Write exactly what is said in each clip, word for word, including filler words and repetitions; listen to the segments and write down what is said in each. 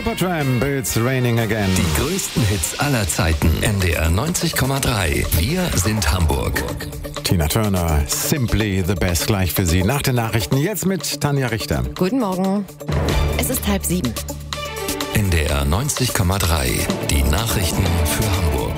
Supertramp, It's Raining Again. Die größten Hits aller Zeiten. N D R neunzig Komma drei. Wir sind Hamburg. Tina Turner, Simply the Best, gleich für Sie. Nach den Nachrichten jetzt mit Tanja Richter. Guten Morgen. Es ist halb sieben. N D R neunzig Komma drei. Die Nachrichten für Hamburg.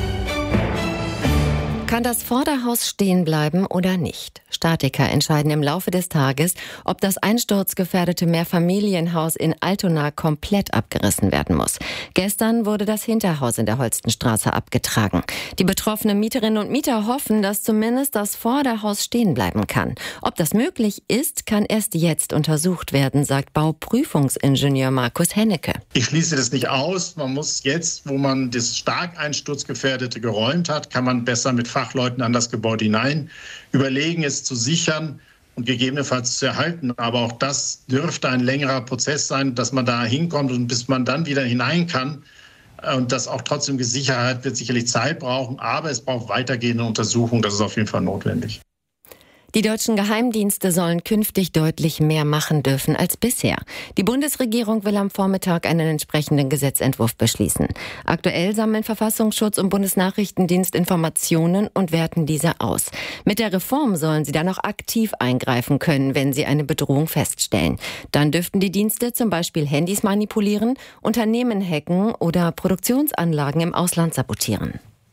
Kann das Vorderhaus stehen bleiben oder nicht? Statiker entscheiden im Laufe des Tages, ob das einsturzgefährdete Mehrfamilienhaus in Altona komplett abgerissen werden muss. Gestern wurde das Hinterhaus in der Holstenstraße abgetragen. Die betroffenen Mieterinnen und Mieter hoffen, dass zumindest das Vorderhaus stehen bleiben kann. Ob das möglich ist, kann erst jetzt untersucht werden, sagt Bauprüfungsingenieur Markus Hennecke. Ich schließe das nicht aus. Man muss jetzt, wo man das stark einsturzgefährdete geräumt hat, kann man besser mit Fachleuten an das Gebäude hinein überlegen, es zu sichern und gegebenenfalls zu erhalten. Aber auch das dürfte ein längerer Prozess sein, dass man da hinkommt und bis man dann wieder hinein kann. Und das auch trotzdem gesichert wird sicherlich Zeit brauchen, aber es braucht weitergehende Untersuchungen. Das ist auf jeden Fall notwendig. Die deutschen Geheimdienste sollen künftig deutlich mehr machen dürfen als bisher. Die Bundesregierung will am Vormittag einen entsprechenden Gesetzentwurf beschließen. Aktuell sammeln Verfassungsschutz und Bundesnachrichtendienst Informationen und werten diese aus. Mit der Reform sollen sie dann auch aktiv eingreifen können, wenn sie eine Bedrohung feststellen. Dann dürften die Dienste zum Beispiel Handys manipulieren, Unternehmen hacken oder Produktionsanlagen im Ausland sabotieren.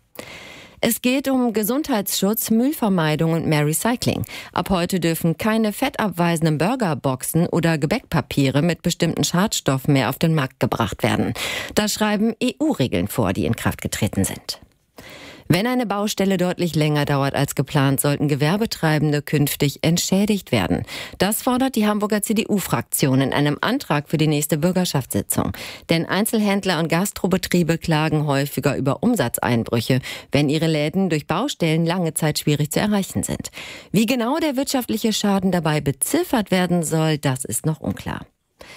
Es geht um Gesundheitsschutz, Müllvermeidung und mehr Recycling. Ab heute dürfen keine fettabweisenden Burgerboxen oder Gebäckpapiere mit bestimmten Schadstoffen mehr auf den Markt gebracht werden. Da schreiben E U-Regeln vor, die in Kraft getreten sind. Wenn eine Baustelle deutlich länger dauert als geplant, sollten Gewerbetreibende künftig entschädigt werden. Das fordert die Hamburger C D U-Fraktion in einem Antrag für die nächste Bürgerschaftssitzung. Denn Einzelhändler und Gastrobetriebe klagen häufiger über Umsatzeinbrüche, wenn ihre Läden durch Baustellen lange Zeit schwierig zu erreichen sind. Wie genau der wirtschaftliche Schaden dabei beziffert werden soll, das ist noch unklar.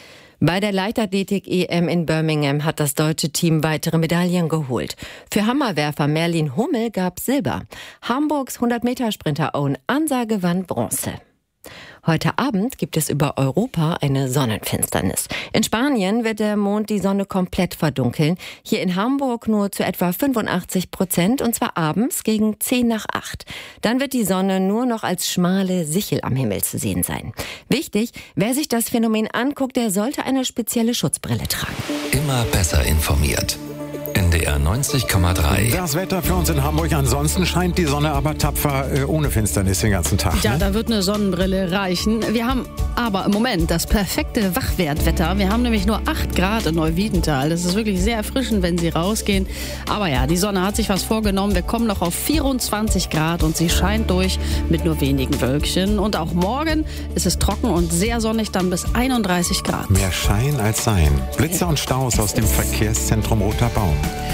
Bei der Leichtathletik-E M in Birmingham hat das deutsche Team weitere Medaillen geholt. Für Hammerwerfer Merlin Hummel gab Silber. Hamburgs hundert-Meter-Sprinter Owen Ansa gewann Bronze. Heute Abend gibt es über Europa eine Sonnenfinsternis. In Spanien wird der Mond die Sonne komplett verdunkeln. Hier in Hamburg nur zu etwa fünfundachtzig Prozent und zwar abends gegen zehn nach acht. Dann wird die Sonne nur noch als schmale Sichel am Himmel zu sehen sein. Wichtig, wer sich das Phänomen anguckt, der sollte eine spezielle Schutzbrille tragen. Immer besser informiert. N D R neunzig Komma drei. Das Wetter für uns in Hamburg. Ansonsten scheint die Sonne aber tapfer äh, ohne Finsternis den ganzen Tag. Ja, ne? da wird eine Sonnenbrille reichen. Wir haben aber im Moment das perfekte Wachwertwetter. Wir haben nämlich nur acht Grad in Neuwiedental. Das ist wirklich sehr erfrischend, wenn Sie rausgehen. Aber ja, die Sonne hat sich was vorgenommen. Wir kommen noch auf vierundzwanzig Grad und sie scheint durch mit nur wenigen Wölkchen. Und auch morgen ist es trocken und sehr sonnig, dann bis einunddreißig Grad. Mehr Schein als Sein. Blitze und Staus aus dem Verkehrszentrum Roter Baum.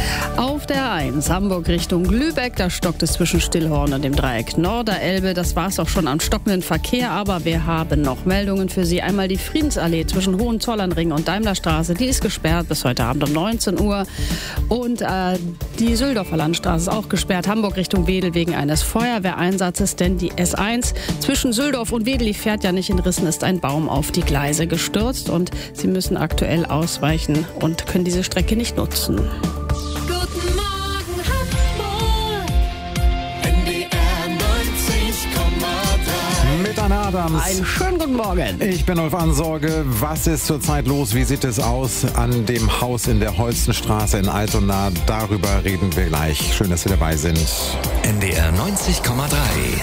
Auf der eins Hamburg Richtung Lübeck, da stockt es zwischen Stillhorn und dem Dreieck Norderelbe. Das war es auch schon am stockenden Verkehr, aber wir haben noch Meldungen für Sie. Einmal die Friedensallee zwischen Hohenzollernring und Daimlerstraße, die ist gesperrt bis heute Abend um neunzehn Uhr. Und äh, die Süldorfer Landstraße ist auch gesperrt, Hamburg Richtung Wedel wegen eines Feuerwehreinsatzes, denn die S eins zwischen Süldorf und Wedel, die fährt ja nicht in Rissen, ist ein Baum auf die Gleise gestürzt und Sie müssen aktuell ausweichen und können diese Strecke nicht nutzen. Mit Anna Adams. Einen schönen guten Morgen. Ich bin Ulf Ansorge. Was ist zurzeit los? Wie sieht es aus an dem Haus in der Holstenstraße in Altona? Darüber reden wir gleich. Schön, dass Sie dabei sind. N D R neunzig Komma drei.